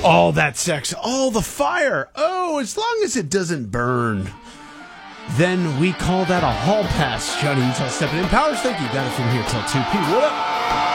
All that sex, all the fire. Oh, as long as it doesn't burn. Then we call that a hall pass. Johnny Utah stepping in. Powers, thank you. Got it from here till 2 p. What up?